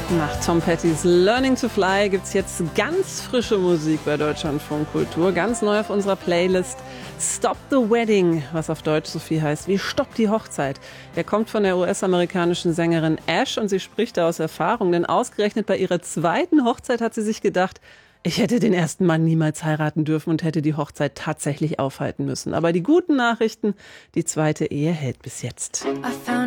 Nach Tom Pettys Learning to Fly gibt's jetzt ganz frische Musik bei Deutschlandfunk Kultur. Ganz neu auf unserer Playlist. Stop the Wedding, was auf Deutsch so viel heißt wie Stopp die Hochzeit. Der kommt von der US-amerikanischen Sängerin Ash und sie spricht da aus Erfahrung. Denn ausgerechnet bei ihrer zweiten Hochzeit hat sie sich gedacht, ich hätte den ersten Mann niemals heiraten dürfen und hätte die Hochzeit tatsächlich aufhalten müssen. Aber die guten Nachrichten, die zweite Ehe hält bis jetzt.